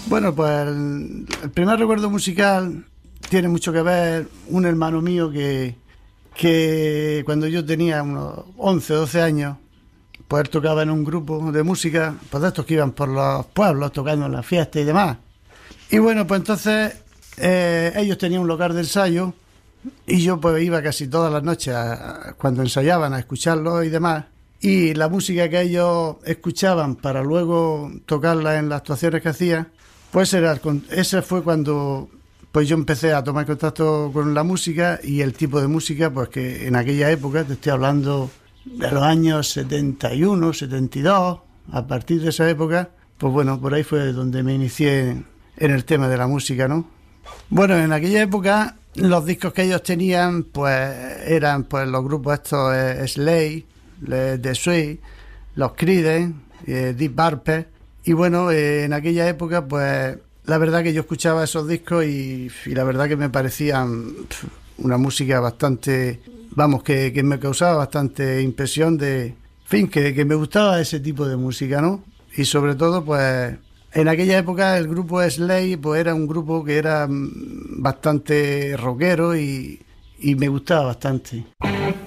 Bueno, pues el primer recuerdo musical tiene mucho que ver un hermano mío que cuando yo tenía unos 11 o 12 años, pues él tocaba en un grupo de música, pues de estos que iban por los pueblos tocando en las fiestas y demás. Y bueno, pues entonces ellos tenían un local de ensayo y yo pues iba casi todas las noches cuando ensayaban a escucharlo y demás. Y la música que ellos escuchaban para luego tocarla en las actuaciones que hacía, pues ese fue cuando pues yo empecé a tomar contacto con la música y el tipo de música, pues que en aquella época, te estoy hablando de los años 71, 72, a partir de esa época, pues bueno, por ahí fue donde me inicié en el tema de la música, ¿no? Bueno, en aquella época los discos que ellos tenían pues eran pues los grupos estos Slade, The Sweet, los Creedence, Deep Purple. Y bueno, en aquella época pues la verdad que yo escuchaba esos discos y la verdad que me parecían una música bastante, vamos, que me causaba bastante impresión de, en fin, que me gustaba ese tipo de música, ¿no? Y sobre todo pues en aquella época el grupo Slade pues era un grupo que era bastante rockero y me gustaba bastante.